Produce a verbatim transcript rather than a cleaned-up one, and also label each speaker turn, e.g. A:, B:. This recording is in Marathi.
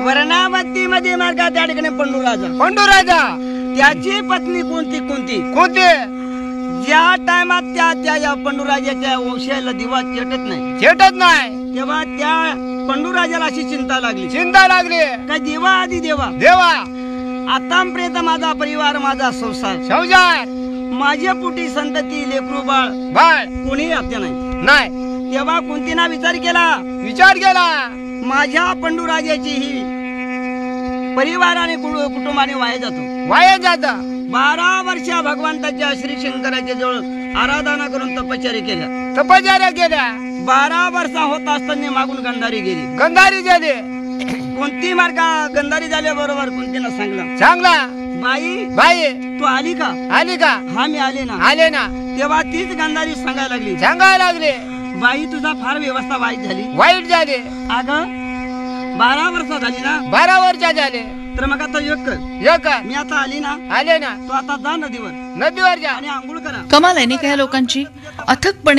A: वर्णावती मध्ये मार्गा त्या ठिकाणी पंडू राजा
B: पंडू राजा
A: त्याची पत्नी कोणती कोणती
B: कोणते
A: ज्या टायमात त्या त्या या पंडूराजाच्या वंशाला दिवा चेटत नाही
B: चेटत नाही
A: तेव्हा त्या पंडूराजाला अशी चिंता लागली
B: चिंता लागली
A: काय देवा आधी देवा
B: देवा
A: आतापर्यंत माझा परिवार माझा संसार
B: संसार
A: माझ्या पोटी संतती लेकरू बाळ
B: बाळ
A: कोणी हत्या नाही
B: नाही
A: तेव्हा कुंतीना विचार केला
B: विचार केला
A: माझ्या पंडूराजाची ही परिवाराने कुटुंबाने वाया जातो
B: वाया जात
A: बारा वर्ष भगवंताच्या श्री शंकराच्या जवळ आराधना करून तपश्चर्या केल्या
B: तपश्चर्या केल्या
A: बारा वर्ष होत असताना मागून गंधारी गेली
B: गंधारी गेली
A: कोणती मार्गा गंधारी झाल्याबरोबर कोणतीनं सांगला
B: चांगला
A: बाई
B: बाई
A: तू आली का
B: आली का
A: हा मी आले ना
B: आले ना
A: तेव्हा तीच गंधारी सांगायला लागली
B: सांगायला लागले
A: बाई तुझा फार व्यवस्था वाईट झाली
B: वाईट झाले
A: अगं बारा वर्ष झाली ना
B: बारा वर्ष झाले
A: तर मग आता योग कर
B: एक
A: मी आता आली ना
B: आले ना
A: तू आता जा नदीवर
B: नदीवर जा
A: आणि आंघोळ करा.
C: कमाल आहे नाही का या लोकांची अथकपणे